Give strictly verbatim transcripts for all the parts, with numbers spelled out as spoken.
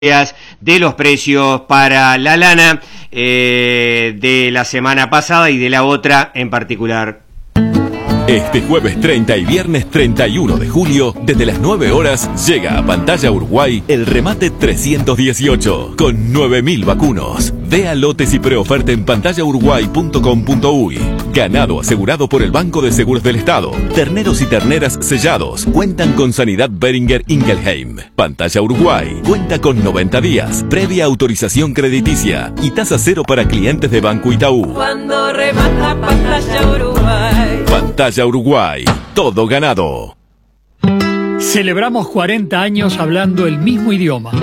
de los precios para la lana eh, de la semana pasada y de la otra en particular. Este jueves treinta y viernes treinta y uno de julio, desde las nueve horas, llega a Pantalla Uruguay el remate trescientos dieciocho, con nueve mil vacunos. Vea lotes y preoferta en pantalla uruguay punto com punto uy. Ganado asegurado por el Banco de Seguros del Estado. Terneros y terneras sellados. Cuentan con Sanidad Beringer Ingelheim. Pantalla Uruguay cuenta con noventa días, previa autorización crediticia y tasa cero para clientes de Banco Itaú. Cuando remata Pantalla Uruguay. Pantalla Uruguay, todo ganado. Celebramos cuarenta años hablando el mismo idioma.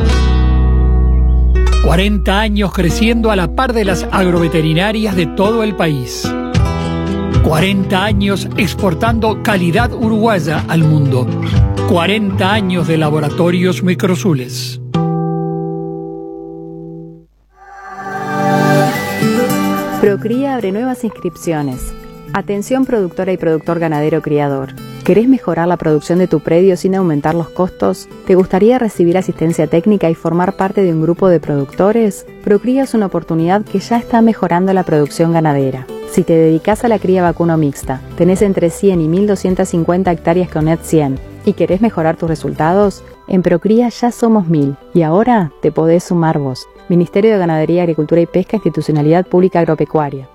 cuarenta años creciendo a la par de las agroveterinarias de todo el país. cuarenta años exportando calidad uruguaya al mundo. cuarenta años de Laboratorios Microsules. Procría abre nuevas inscripciones. Atención productora y productor ganadero criador. ¿Querés mejorar la producción de tu predio sin aumentar los costos? ¿Te gustaría recibir asistencia técnica y formar parte de un grupo de productores? Procría es una oportunidad que ya está mejorando la producción ganadera. Si te dedicas a la cría vacuno mixta, tenés entre cien y mil doscientas cincuenta hectáreas con N E T cien y querés mejorar tus resultados, en Procría ya somos mil y ahora te podés sumar vos. Ministerio de Ganadería, Agricultura y Pesca, Institucionalidad Pública Agropecuaria.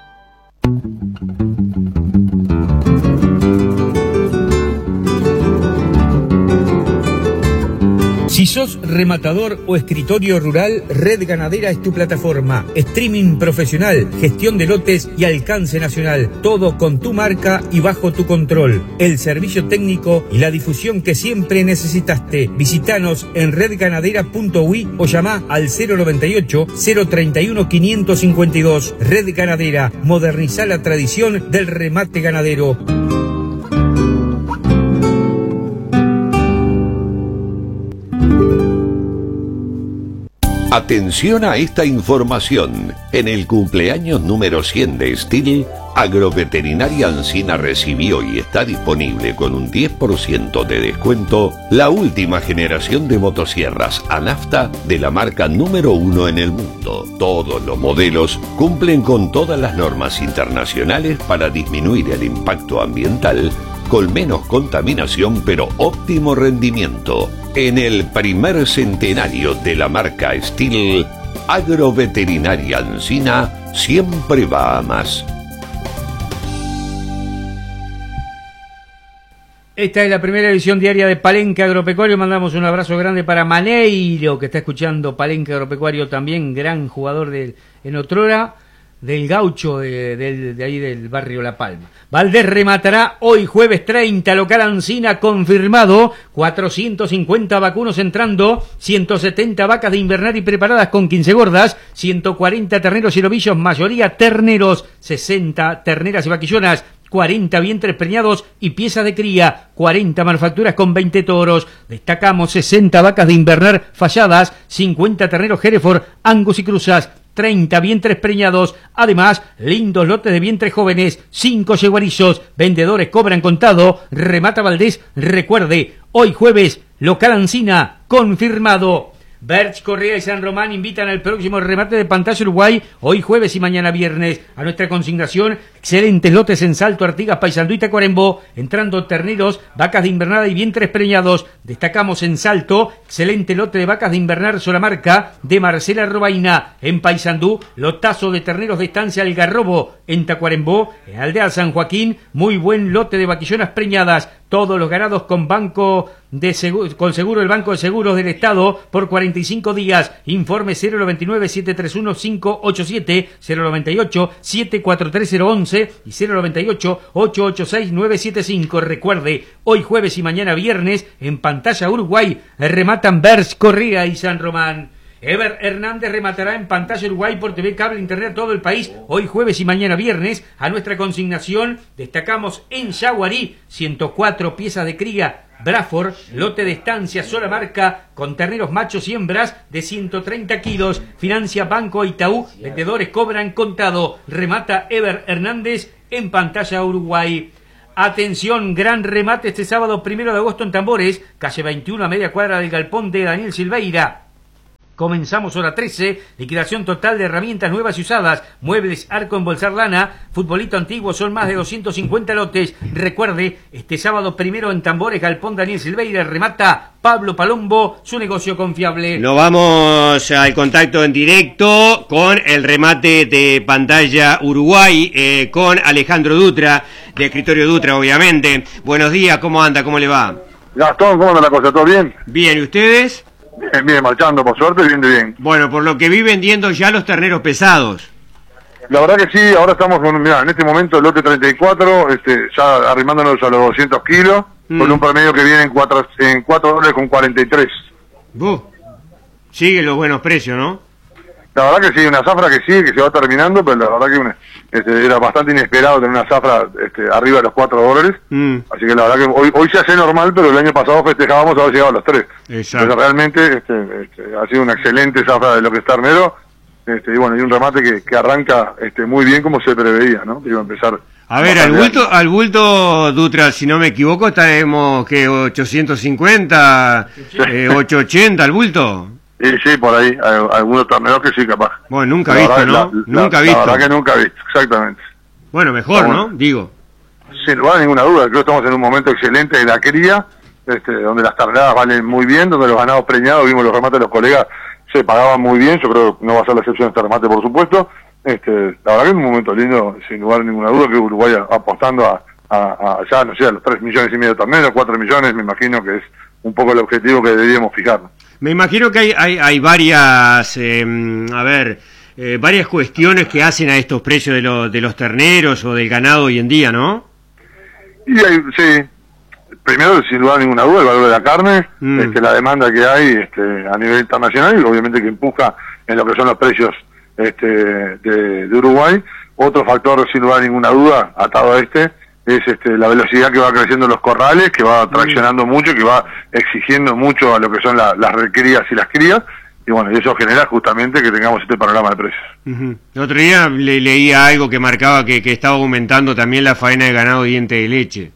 Si sos rematador o escritorio rural, Red Ganadera es tu plataforma. Streaming profesional, gestión de lotes y alcance nacional. Todo con tu marca y bajo tu control. El servicio técnico y la difusión que siempre necesitaste. Visítanos en red ganadera punto uy o llama al cero noventa y ocho, cero treinta y uno, quinientos cincuenta y dos. Red Ganadera, moderniza la tradición del remate ganadero. Atención a esta información. En el cumpleaños número cien de Steel, Agroveterinaria Ancina recibió y está disponible con un diez por ciento de descuento la última generación de motosierras Anafta de la marca número uno en el mundo. Todos los modelos cumplen con todas las normas internacionales para disminuir el impacto ambiental, con menos contaminación pero óptimo rendimiento. En el primer centenario de la marca Steel, Agroveterinaria Ancina siempre va a más. Esta es la primera edición diaria de Palenque Agropecuario. Mandamos un abrazo grande para Maneiro, que está escuchando Palenque Agropecuario también, gran jugador del, en otrora, del Gaucho de, de, de ahí del barrio La Palma. Valdés rematará hoy jueves treinta, local Ancina confirmado, cuatrocientos cincuenta vacunos entrando, ciento setenta vacas de invernar y preparadas con quince gordas, ciento cuarenta terneros y novillos, mayoría terneros, sesenta terneras y vaquillonas, cuarenta vientres preñados y piezas de cría, cuarenta manufacturas con veinte toros. Destacamos sesenta vacas de invernar falladas, cincuenta terneros Hereford, Angus y cruzas, treinta vientres preñados, además lindos lotes de vientres jóvenes, cinco yeguarizos, vendedores cobran contado, remata Valdés, recuerde, hoy jueves, local Ancina, confirmado. Berch, Correa y San Román invitan al próximo remate de Pantalla Uruguay, hoy jueves y mañana viernes. A nuestra consignación, excelentes lotes en Salto, Artigas, Paysandú y Tacuarembó, entrando terneros, vacas de invernada y vientres preñados. Destacamos en Salto, excelente lote de vacas de invernar Solamarca, de Marcela Robaina. En Paysandú, lotazo de terneros de estancia Algarrobo. En Tacuarembó, en Aldea San Joaquín, muy buen lote de vaquillonas preñadas. Todos los ganados con banco de seguro, con seguro el Banco de Seguros del Estado por cuarenta y cinco días. Informe cero noventa y nueve, siete tres uno, cinco ocho siete, cero noventa y ocho, siete cuatro tres cero once y cero noventa y ocho, ocho ocho seis, nueve siete cinco. Recuerde, hoy jueves y mañana viernes en Pantalla Uruguay rematan Berch, Correa y San Román. Ever Hernández rematará en Pantalla Uruguay por T V, cable, internet, todo el país, hoy jueves y mañana viernes. A nuestra consignación, destacamos en Yaguarí, ciento cuatro piezas de cría Braford, lote de estancia sola marca, con terneros machos y hembras de ciento treinta kilos, financia Banco Itaú, vendedores cobran contado, remata Ever Hernández en Pantalla Uruguay. Atención, gran remate este sábado primero de agosto en Tambores, calle veintiuno a media cuadra del galpón de Daniel Silveira. Comenzamos hora trece, liquidación total de herramientas nuevas y usadas, muebles, arco, embolsar lana, futbolito antiguo, son más de doscientos cincuenta lotes. Recuerde, este sábado primero en Tambores, Galpón Daniel Silveira, remata Pablo Palombo, su negocio confiable. Nos vamos al contacto en directo con el remate de Pantalla Uruguay, eh, con Alejandro Dutra, de Escritorio Dutra, obviamente. Buenos días, ¿cómo anda? ¿Cómo le va? Gastón, ¿cómo anda la cosa? ¿Todo bien? Bien, ¿y ustedes? Bien, bien, marchando, por suerte, bien de bien. Bueno, por lo que vi vendiendo ya los terneros pesados. La verdad que sí, ahora estamos con, mirá, en este momento el lote treinta y cuatro, este, ya arrimándonos a los doscientos kilos, mm. con un promedio que viene en cuatro, en cuatro dólares con cuarenta y tres. Uh, sigue los buenos precios, ¿no? La verdad que sí, una zafra que sí, que se va terminando, pero la verdad que una, este, era bastante inesperado tener una zafra este, arriba de los cuatro dólares. Mm. Así que la verdad que hoy, hoy se hace normal, pero el año pasado festejábamos haber llegado a los tres. Exacto. Entonces realmente este, este, ha sido una excelente zafra de lo que es ternero. Este, y bueno, y un remate que, que arranca este, muy bien como se preveía, ¿no? Que iba a empezar... A ver, al bulto, al bulto, Dutra, si no me equivoco, estaremos, que ochocientos cincuenta, sí. eh, ochocientos ochenta, al bulto. Sí, sí, por ahí, hay algunos terneros que sí, capaz. Bueno, nunca la visto, verdad, ¿no? La, nunca la, visto. La verdad que nunca visto, exactamente. Bueno, mejor, bueno, ¿no? Digo. Sin lugar a ninguna duda, creo que estamos en un momento excelente de la cría, este, donde las terneradas valen muy bien, donde los ganados preñados, vimos los remates de los colegas, se pagaban muy bien, yo creo que no va a ser la excepción este remate, por supuesto. Este, la verdad que es un momento lindo, sin lugar a ninguna duda, que Uruguay apostando a, a, a ya, no sé, a los tres millones y medio de terneros, cuatro millones, me imagino que es un poco el objetivo que deberíamos fijar. Me imagino que hay, hay, hay varias, eh, a ver, eh, varias cuestiones que hacen a estos precios de, lo, de los terneros o del ganado hoy en día, ¿no? Y hay, sí, primero, sin lugar a ninguna duda, el valor de la carne, mm. este, la demanda que hay este, a nivel internacional y obviamente que empuja en lo que son los precios este, de, de Uruguay. Otro factor, sin lugar a ninguna duda, atado a este, es este, la velocidad que va creciendo los corrales, que va traccionando mm. mucho, que va exigiendo mucho a lo que son la, las recrías y las crías, y bueno, y eso genera justamente que tengamos este panorama de precios. Uh-huh. El otro día le leía algo que marcaba que, que estaba aumentando también la faena de ganado diente de leche.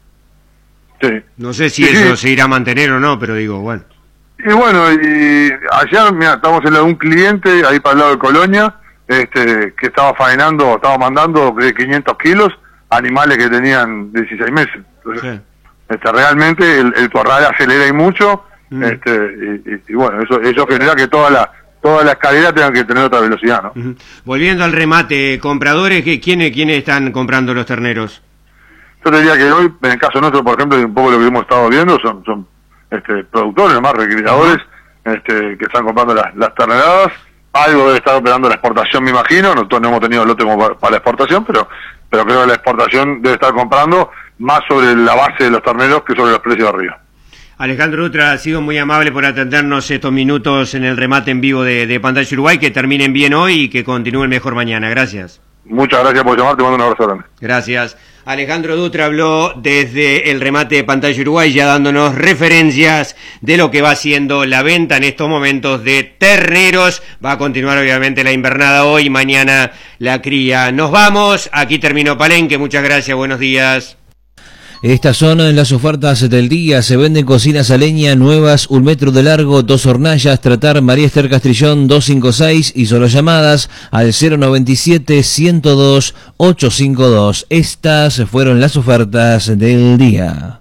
Sí. No sé si sí, eso sí. se irá a mantener o no, pero digo, bueno. Y bueno, y ayer, mira, estamos en la de un cliente, ahí para el lado de Colonia, este, que estaba faenando, estaba mandando de quinientos kilos, animales que tenían dieciséis meses. Entonces, sí. este, realmente el, el corral acelera y mucho, mm. este, y, y, y bueno, eso eso genera que toda la toda la escalera tenga que tener otra velocidad, ¿no? Uh-huh. Volviendo al remate, compradores, ¿quiénes, ¿quiénes están comprando los terneros? Yo te diría que hoy, en el caso nuestro, por ejemplo, y un poco lo que hemos estado viendo, son, son este, productores, más recriadores, uh-huh. este, que están comprando las, las terneradas. Algo debe estar operando la exportación, me imagino. Nosotros no hemos tenido lote como para, para la exportación, pero pero creo que la exportación debe estar comprando más sobre la base de los terneros que sobre los precios de arriba. Alejandro Dutra, ha sido muy amable por atendernos estos minutos en el remate en vivo de, de Pantalla Uruguay. Que terminen bien hoy y que continúen mejor mañana. Gracias. Muchas gracias por llamar, te mando un abrazo grande. Gracias. Alejandro Dutra habló desde el remate de Pantalla Uruguay, ya dándonos referencias de lo que va haciendo la venta en estos momentos de terneros. Va a continuar obviamente la invernada hoy, mañana la cría. Nos vamos, aquí terminó Palenque, muchas gracias, buenos días. Estas son las ofertas del día. Se venden cocinas a leña nuevas, un metro de largo, dos hornallas, tratar María Esther Castrillón doscientos cincuenta y seis y solo llamadas al cero noventa y siete, ciento dos, ochocientos cincuenta y dos. Estas fueron las ofertas del día.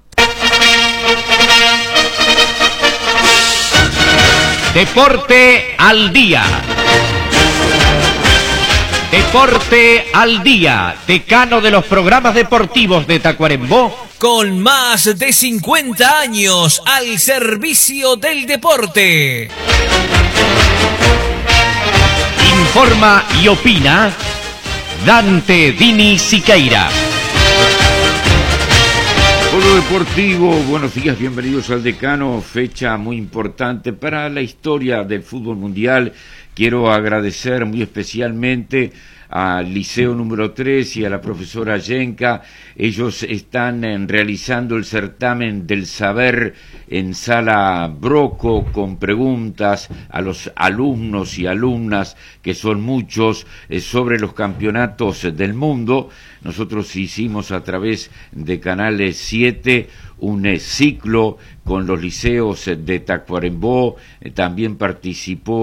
Deporte al día. Deporte al día, decano de los programas deportivos de Tacuarembó. Con más de cincuenta años al servicio del deporte. Informa y opina Dante Dini Siqueira. Polo Deportivo, buenos días, bienvenidos al decano, fecha muy importante para la historia del fútbol mundial. Quiero agradecer muy especialmente al Liceo número tres y a la profesora Yenka. Ellos están eh, realizando el certamen del saber en Sala Broco con preguntas a los alumnos y alumnas, que son muchos, eh, sobre los campeonatos del mundo. Nosotros hicimos a través de Canales siete un eh, ciclo con los liceos de Tacuarembó, eh, también participó